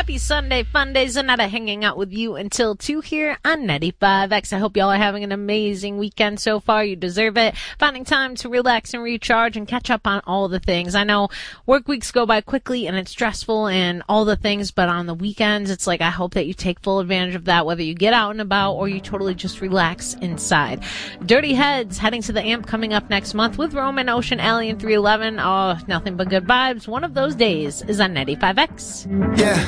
Happy Sunday, fun day. Zanetta hanging out with you until 2 here on 95X. I hope y'all are having an amazing weekend so far. You deserve it. Finding time to relax and recharge and catch up on all the things. I know work weeks go by quickly and it's stressful and all the things, but on the weekends, it's like I hope that you take full advantage of that, whether you get out and about or you totally just relax inside. Dirty Heads heading to the AMP coming up next month with Roman, Ocean, Alien 311. Oh, nothing but good vibes. One of those days is on 95X. Yeah.